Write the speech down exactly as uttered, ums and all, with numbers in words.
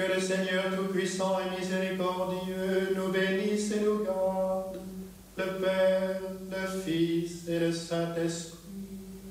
que le Seigneur Tout-Puissant et Miséricordieux nous bénisse et nous garde, le Père, le Fils et le Saint-Esprit.